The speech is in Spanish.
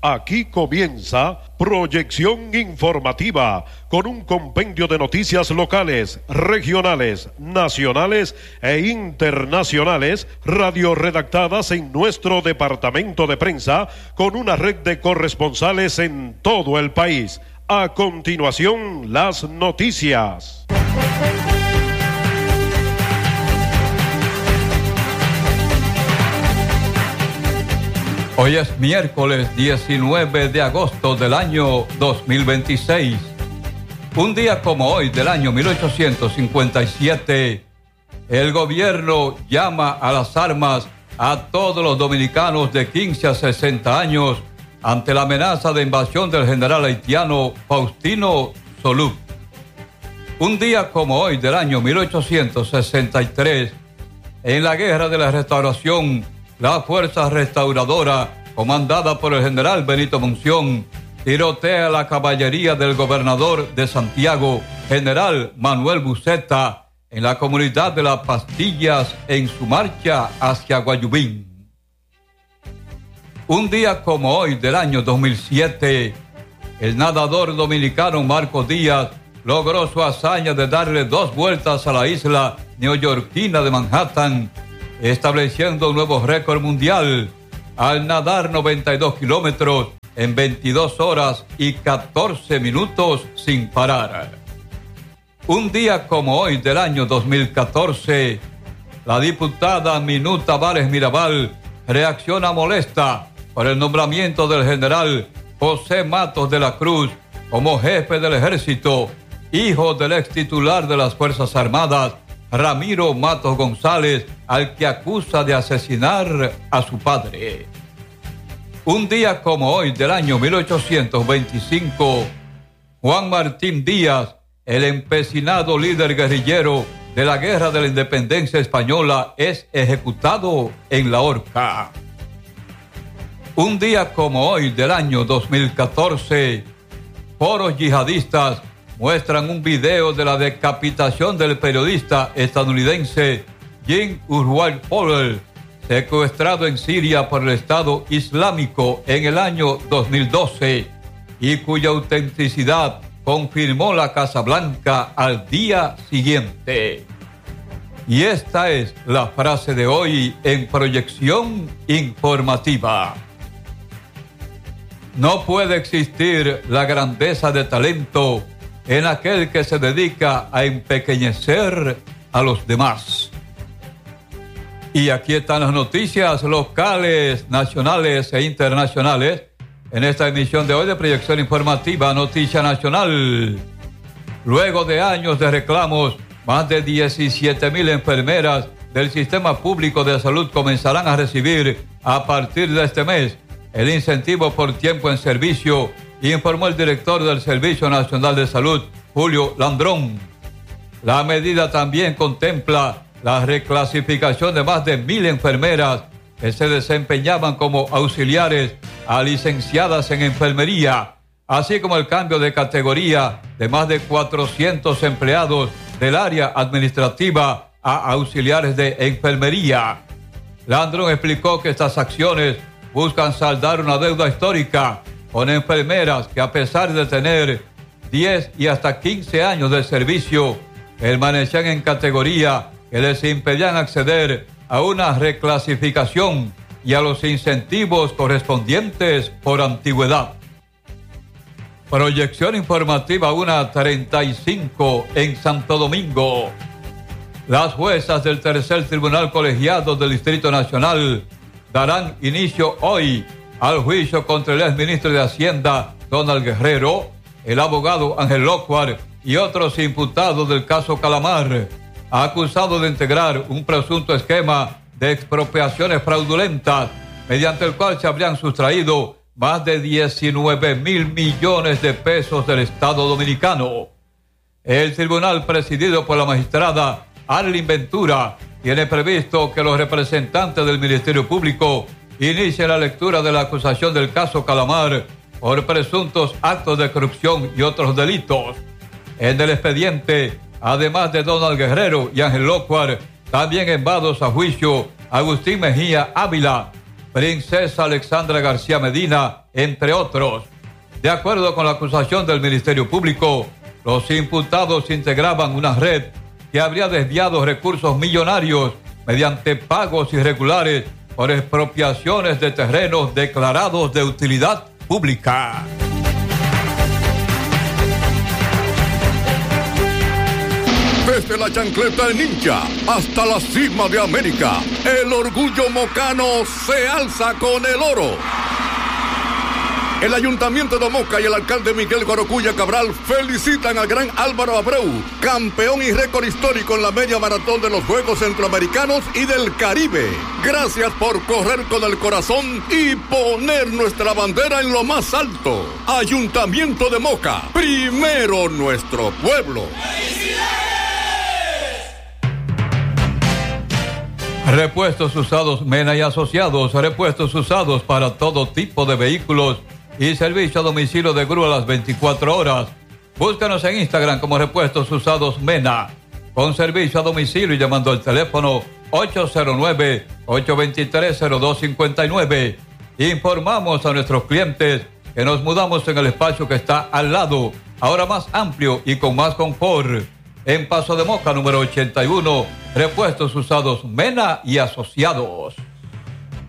Aquí comienza Proyección Informativa, con un compendio de noticias locales, regionales, nacionales e internacionales, radioredactadas en nuestro departamento de prensa, con una red de corresponsales en todo el país. A continuación, las noticias. Hoy es miércoles 19 de agosto del año 2026. Un día como hoy del año 1857, el gobierno llama a las armas a todos los dominicanos de 15 a 60 años ante la amenaza de invasión del general haitiano Faustino Solú. Un día como hoy del año 1863, en la Guerra de la Restauración, la fuerza restauradora, comandada por el general Benito Monción, tirotea la caballería del gobernador de Santiago, general Manuel Buceta, en la comunidad de Las Pastillas en su marcha hacia Guayubín. Un día como hoy del año 2007, el nadador dominicano Marcos Díaz logró su hazaña de darle 2 vueltas a la isla neoyorquina de Manhattan, estableciendo un nuevo récord mundial al nadar 92 kilómetros en 22 horas y 14 minutos sin parar. Un día como hoy del año 2014, la diputada Minú Tavares Mirabal reacciona molesta por el nombramiento del general José Matos de la Cruz como jefe del ejército, hijo del ex titular de las Fuerzas Armadas, Ramiro Matos González, al que acusa de asesinar a su padre. Un día como hoy del año 1825, Juan Martín Díaz, el empecinado líder guerrillero de la Guerra de la Independencia Española, es ejecutado en la horca. Un día como hoy del año 2014, foros yihadistas muestran un video de la decapitación del periodista estadounidense Jim Urwal Fowler, secuestrado en Siria por el Estado Islámico en el año 2012 y cuya autenticidad confirmó la Casa Blanca al día siguiente. Y esta es la frase de hoy en Proyección Informativa. No puede existir la grandeza de talento en aquel que se dedica a empequeñecer a los demás. Y aquí están las noticias locales, nacionales e internacionales en esta emisión de hoy de Proyección Informativa Noticia Nacional. Luego de años de reclamos, más de 17,000 enfermeras del Sistema Público de Salud comenzarán a recibir a partir de este mes el incentivo por tiempo en servicio, informó el director del Servicio Nacional de Salud, Julio Landrón. La medida también contempla la reclasificación de más de 1,000 enfermeras que se desempeñaban como auxiliares a licenciadas en enfermería, así como el cambio de categoría de más de 400 empleados del área administrativa a auxiliares de enfermería. Landrón explicó que estas acciones buscan saldar una deuda histórica con enfermeras que, a pesar de tener 10 y hasta 15 años de servicio, permanecían en categoría que les impedían acceder a una reclasificación y a los incentivos correspondientes por antigüedad. Proyección Informativa 1:35 en Santo Domingo. Las juezas del Tercer Tribunal Colegiado del Distrito Nacional darán inicio hoy al juicio contra el exministro de Hacienda, Donald Guerrero, el abogado Ángel Locuar y otros imputados del caso Calamar, acusados de integrar un presunto esquema de expropiaciones fraudulentas, mediante el cual se habrían sustraído más de 19,000 millones de pesos del Estado dominicano. El tribunal, presidido por la magistrada Arlene Ventura, tiene previsto que los representantes del Ministerio Público inicien la lectura de la acusación del caso Calamar por presuntos actos de corrupción y otros delitos. En el expediente, además de Donald Guerrero y Ángel Locuar, también envados a juicio Agustín Mejía Ávila, Princesa Alexandra García Medina, entre otros. De acuerdo con la acusación del Ministerio Público, los imputados integraban una red que habría desviado recursos millonarios mediante pagos irregulares por expropiaciones de terrenos declarados de utilidad pública. Desde la chancleta de Ninja hasta la cima de América, el orgullo mocano se alza con el oro. El Ayuntamiento de Moca y el alcalde Miguel Guarocuya Cabral felicitan al gran Álvaro Abreu, campeón y récord histórico en la media maratón de los Juegos Centroamericanos y del Caribe. Gracias por correr con el corazón y poner nuestra bandera en lo más alto. Ayuntamiento de Moca, primero nuestro pueblo. Repuestos usados Mena y Asociados, repuestos usados para todo tipo de vehículos y servicio a domicilio de grúa las 24 horas. Búscanos en Instagram como Repuestos Usados Mena, con servicio a domicilio y llamando al teléfono 809-823-0259. Informamos a nuestros clientes que nos mudamos en el espacio que está al lado, ahora más amplio y con más confort. En Paso de Moca, número 81, Repuestos Usados Mena y Asociados.